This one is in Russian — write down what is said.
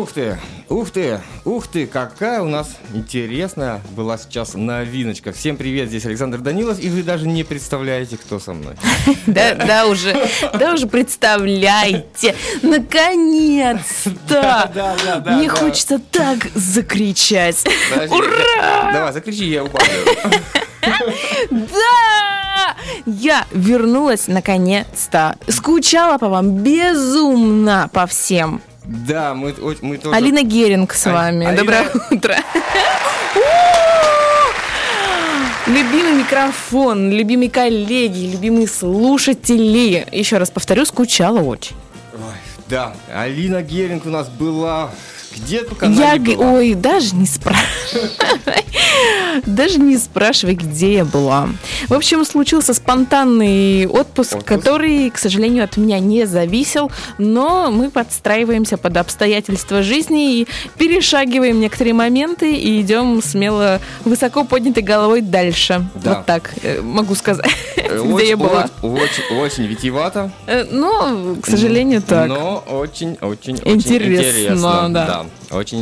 ух ты, какая у нас интересная была сейчас новиночка. Всем привет, здесь Александр Данилов, и вы даже не представляете, кто со мной. Да уже представляете, наконец-то! Мне хочется так закричать. Ура! Давай, закричи, я упаду. Да! Я вернулась наконец-то. Скучала по вам безумно по всем. Да, мы тоже... Алина Геринг с вами. Доброе утро. Любимый микрофон, любимые коллеги, любимые слушатели. Еще раз повторю, скучала очень. Ой, да, Алина Геринг у нас была... Где только она не была. Ой, даже не спрашивай, где я была. В общем, случился спонтанный отпуск, который, к сожалению, от меня не зависел, но мы подстраиваемся под обстоятельства жизни и перешагиваем некоторые моменты и идем смело, высоко поднятой головой дальше. Да. Вот так могу сказать, где я была. Очень витиевато. Но, к сожалению, так. Но очень интересно, да. Очень